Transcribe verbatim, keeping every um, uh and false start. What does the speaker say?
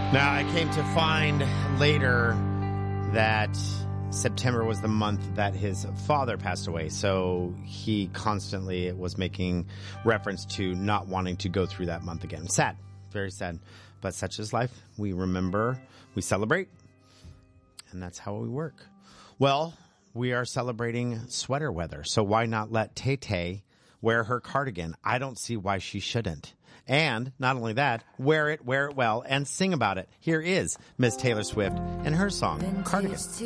Now, I came to find later that September was the month that his father passed away. So he constantly was making reference to not wanting to go through that month again. Sad. Very sad. But such is life. We remember, we celebrate, and that's how we work. Well, we are celebrating sweater weather. So why not let Tay-Tay wear her cardigan? I don't see why she shouldn't. And not only that, wear it, wear it well, and sing about it. Here is Miss Taylor Swift and her song, Cardigan.